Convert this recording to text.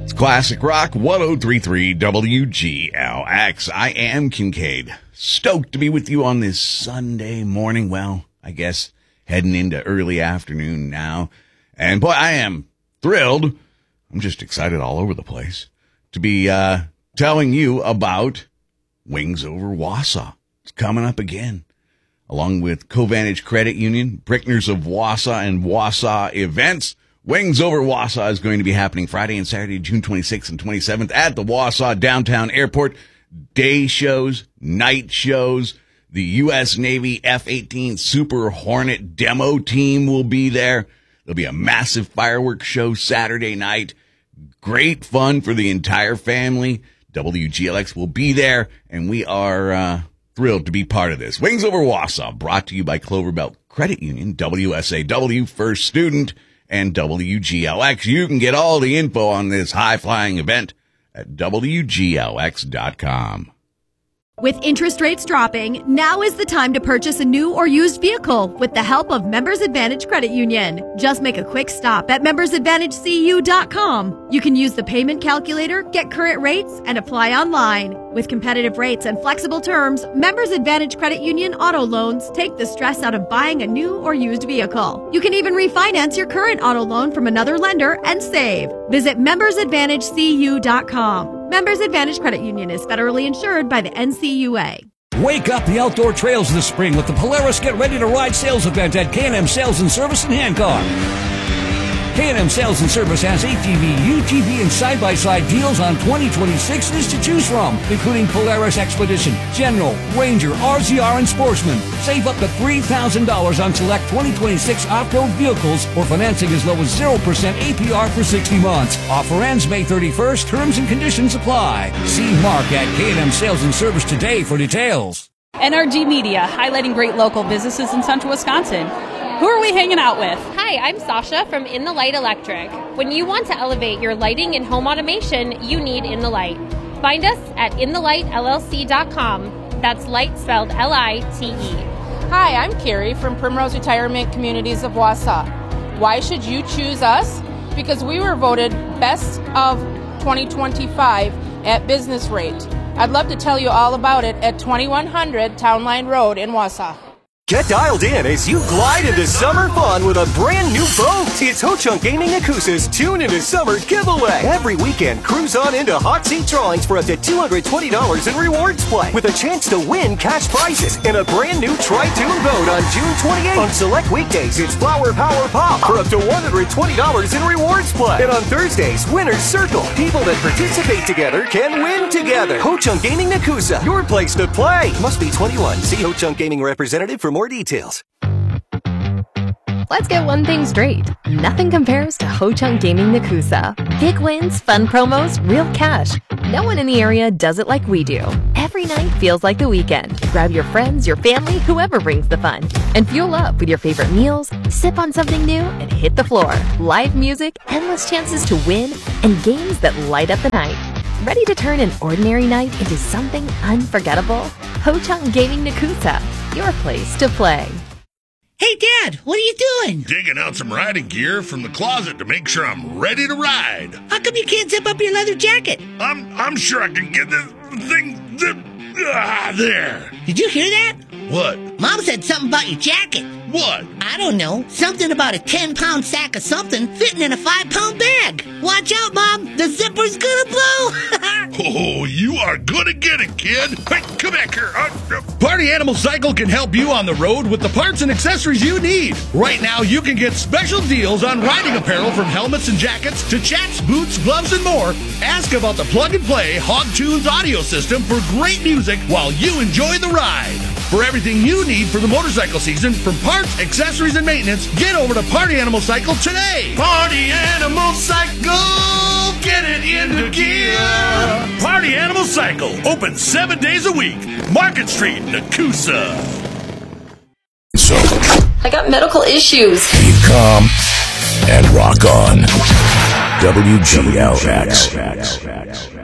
Classic Rock 103.3 WGLX. I am Kincaid. Stoked to be with you on this Sunday morning. Well, I guess heading into early afternoon now. And boy, I am thrilled. I'm just excited all over the place to be telling you about Wings Over Wausau. It's coming up again. Along with Covantage Credit Union, Brickners of Wausau, and Wausau Events. Wings Over Wausau is going to be happening Friday and Saturday, June 26th and 27th at the Wausau Downtown Airport. Day shows, night shows. The U.S. Navy F-18 Super Hornet demo team will be there. There'll be a massive fireworks show Saturday night. Great fun for the entire family. WGLX will be there, and we are thrilled to be part of this. Wings Over Wausau, brought to you by Cloverbelt Credit Union, WSAW, First Student, and WGLX. You can get all the info on this high-flying event at WGLX.com. With interest rates dropping, now is the time to purchase a new or used vehicle with the help of Members Advantage Credit Union. Just make a quick stop at membersadvantagecu.com. You can use the payment calculator, get current rates, and apply online. With competitive rates and flexible terms, Members Advantage Credit Union auto loans take the stress out of buying a new or used vehicle. You can even refinance your current auto loan from another lender and save. Visit membersadvantagecu.com. Members Advantage Credit Union is federally insured by the NCUA. Wake up the outdoor trails this spring with the Polaris Get Ready to Ride sales event at K&M Sales and Service in Hancock. K&M Sales and Service has ATV, UTV, and side-by-side deals on 2026s to choose from, including Polaris Expedition, General, Ranger, RZR, and Sportsman. Save up to $3,000 on select 2026 off-road vehicles or financing as low as 0% APR for 60 months. Offer ends May 31st. Terms and conditions apply. See Mark at K&M Sales and Service today for details. NRG Media, highlighting great local businesses in Central Wisconsin. Who are we hanging out with? Hi, I'm Sasha from In the Light Electric. When you want to elevate your lighting and home automation, you need In the Light. Find us at inthelightlc.com. That's light spelled L-I-T-E. Hi, I'm Carrie from Primrose Retirement Communities of Wausau. Why should you choose us? Because we were voted Best of 2025 at Business Rate. I'd love to tell you all about it at 2100 Town Line Road in Wausau. Get dialed in as you glide into summer fun with a brand new boat. It's Ho Chunk Gaming Nakusa's Tune Into Summer giveaway. Every weekend, cruise on into hot seat drawings for up to $220 in rewards play with a chance to win cash prizes and a brand new Tri-Tune boat on June 28th. On select weekdays, it's Flower Power Pop for up to $120 in rewards play. And on Thursdays, Winner's Circle. People that participate together can win together. Ho Chunk Gaming Nakusa, your place to play. Must be 21. See Ho Chunk Gaming representative for more details. Let's get one thing straight. Nothing compares to Ho Chunk Gaming Nakusa. Big wins, fun promos, real cash. No one in the area does it like we do. Every night feels like the weekend. Grab your friends, your family, whoever brings the fun. And fuel up with your favorite meals, sip on something new, and hit the floor. Live music, endless chances to win, and games that light up the night. Ready to turn an ordinary night into something unforgettable? Ho Chunk Gaming Nakusa, your place to play. Hey, Dad, what are you doing? Digging out some riding gear from the closet to make sure I'm ready to ride. How come you can't zip up your leather jacket? I'm sure I can get this thing zipped. There. Did you hear that? What? Mom said something about your jacket. What? I don't know. Something about a 10-pound sack of something fitting in a 5-pound bag. Watch out, Mom. The zipper's gonna blow. Oh, you are gonna get it, kid. Hey, come back here. Party Animal Cycle can help you on the road with the parts and accessories you need. Right now, you can get special deals on riding apparel from helmets and jackets to chaps, boots, gloves, and more. Ask about the plug-and-play Hog Tunes audio system for great music while you enjoy the ride. For everything you need for the motorcycle season, from parts, accessories, and maintenance, get over to Party Animal Cycle today. Party Animal Cycle, get it into gear. Party Animal Cycle, open 7 days a week. Market Street, Nakusa. So, I got medical issues. Be calm and rock on. WGLX.